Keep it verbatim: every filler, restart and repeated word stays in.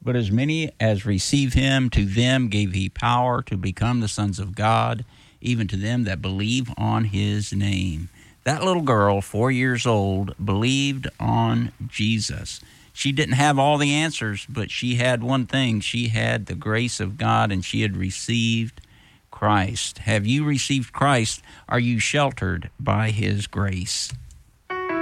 But as many as receive him, to them gave he power to become the sons of God, even to them that believe on his name. That little girl, four years old, believed on Jesus. She didn't have all the answers, but she had one thing. She had the grace of God, and she had received Christ. Have you received Christ? Are you sheltered by his grace?